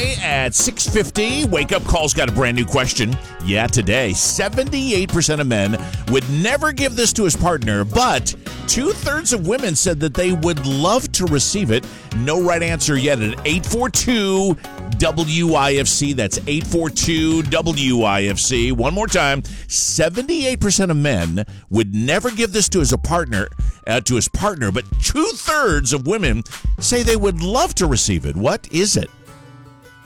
Today at 6:50, Wake Up Call's got a brand new question. Yeah, today, 78% of men would never give this to his partner, but 2/3 of women said that they would love to receive it. No right answer yet at 842-WIFC. That's 842-WIFC. One more time, 78% of men would never give this to his partner, but 2/3 of women say they would love to receive it. What is it?